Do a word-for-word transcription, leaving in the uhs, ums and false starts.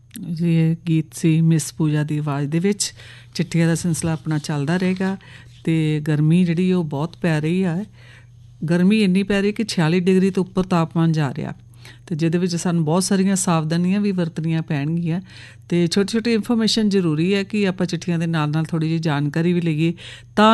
ਜੀ ਇਹ ਗੀਤ ਸੀ ਮਿਸ ਪੂਜਾ ਦੀ ਆਵਾਜ਼ ਦੇ ਵਿੱਚ। ਚਿੱਠੀਆਂ ਦਾ ਸਿਲਸਿਲਾ ਆਪਣਾ ਚੱਲਦਾ ਰਹੇਗਾ। ਅਤੇ ਗਰਮੀ ਜਿਹੜੀ ਉਹ ਬਹੁਤ ਪੈ ਰਹੀ ਆ। ਗਰਮੀ ਇੰਨੀ ਪੈ ਰਹੀ ਕਿ ਛਿਆਲੀ ਡਿਗਰੀ ਤੋਂ ਉੱਪਰ ਤਾਪਮਾਨ ਜਾ ਰਿਹਾ, ਅਤੇ ਜਿਹਦੇ ਵਿੱਚ ਸਾਨੂੰ ਬਹੁਤ ਸਾਰੀਆਂ ਸਾਵਧਾਨੀਆਂ ਵੀ ਵਰਤਣੀਆਂ ਪੈਣਗੀਆਂ। ਅਤੇ ਛੋਟੀ ਛੋਟੀ ਇਨਫੋਰਮੇਸ਼ਨ ਜ਼ਰੂਰੀ ਹੈ ਕਿ ਆਪਾਂ ਚਿੱਠੀਆਂ ਦੇ ਨਾਲ ਨਾਲ ਥੋੜ੍ਹੀ ਜਿਹੀ ਜਾਣਕਾਰੀ ਵੀ ਲਈਏ ਤਾਂ